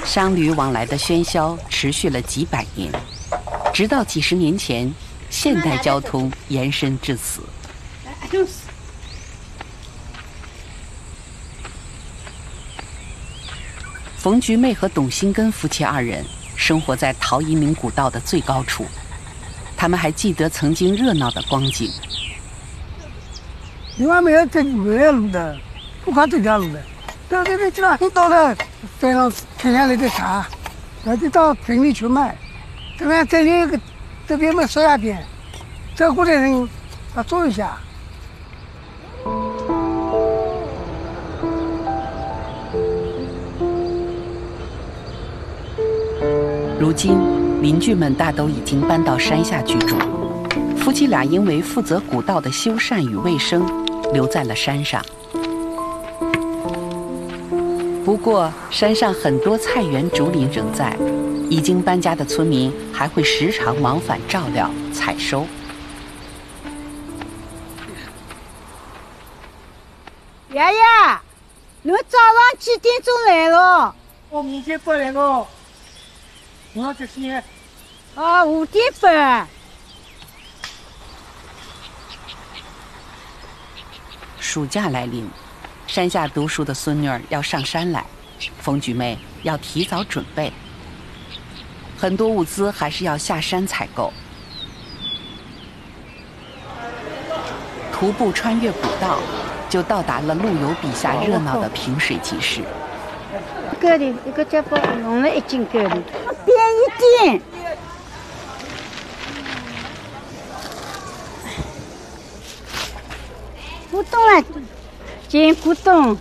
商旅往来的喧嚣持续了几百年，直到几十年前，现代交通延伸至此。冯菊妹和董新根夫妻二人生活在陶夷岭古道的最高处，他们还记得曾经热闹的光景。 另外没有路的，不看这条路的，到这边去了很多的，这样停下来的茶，那就到城里去卖。这里有个，这边没收下店，走过的人要坐一下。 如今，邻居们大都已经搬到山下居住，夫妻俩因为负责古道的修缮与卫生，留在了山上。不过，山上很多菜园、竹林仍在，已经搬家的村民还会时常往返照料、采收。 爷爷，你们早上几点钟来了？ 我5点半来了。我这些啊，5点半。 暑假来临，山下读书的孙女儿要上山来，冯菊妹要提早准备，很多物资还是要下山采购。徒步穿越古道，就到达了陆游笔下热闹的萍水集市。 够的，一个家包弄了1斤够的，便宜点。古董啊，捡古董。